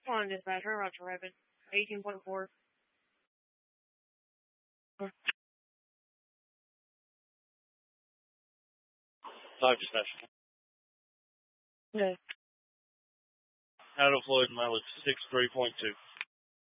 Come on, dispatcher, Roger Rabbit. 18.4. Talk dispatcher. Yeah. Out of Floyd, mileage 63.2.